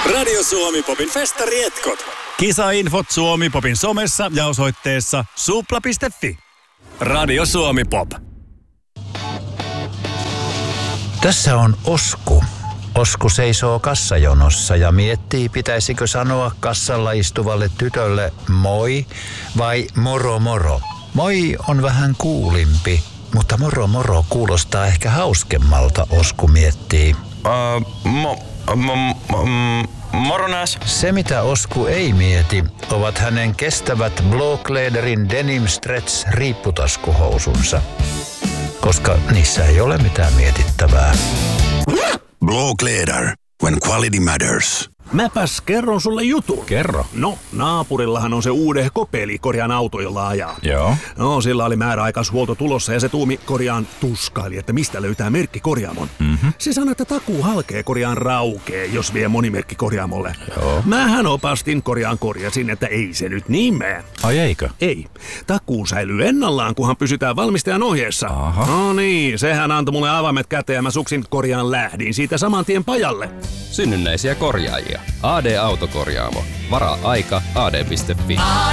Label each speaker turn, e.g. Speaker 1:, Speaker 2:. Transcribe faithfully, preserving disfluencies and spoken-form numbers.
Speaker 1: Radio Suomi Popin festarietkot.
Speaker 2: Kisainfot Suomi Popin somessa ja osoitteessa supla piste fi. Radio Suomi Pop.
Speaker 3: Tässä on Osku. Osku seisoo kassajonossa ja miettii, pitäisikö sanoa kassalla istuvalle tytölle moi vai moro moro. Moi on vähän kuulimpi, mutta moro moro kuulostaa ehkä hauskemmalta, Osku miettii.
Speaker 4: Uh, mo, mo, mo, moro nääs.
Speaker 3: Se mitä Osku ei mieti, ovat hänen kestävät Blåkläderin Denim Stretch riipputaskuhousunsa, koska niissä ei ole mitään mietittävää.
Speaker 5: Blåkläder, when quality matters.
Speaker 6: Mäpäs kerron sulle jutun.
Speaker 2: Kerro.
Speaker 6: No, naapurillahan on se uude kopeli korjaan auto, jolla ajaa.
Speaker 2: Joo.
Speaker 6: No, sillä oli määräaikaishuolto tulossa ja se tuumi korjaan tuskaili, että mistä löytää merkki korjaamon.
Speaker 2: Mm-hmm.
Speaker 6: Se sanoi, että takuu halkee korjaan raukee, jos vie monimerkki korjaamolle.
Speaker 2: Joo.
Speaker 6: Mähän opastin korjaan korjasin, että ei se nyt niin mene.
Speaker 2: Ai eikö?
Speaker 6: Ei. Takuu säilyy ennallaan, kunhan pysytään valmistajan ohjeessa.
Speaker 2: Aha.
Speaker 6: No niin, sehän antoi mulle avaimet käteen ja mä suksin korjaan lähdin siitä saman tien pajalle.
Speaker 7: Synnynnäisiä korjaajia. A D Autokorjaamo. Varaa aika A D piste fi.
Speaker 8: A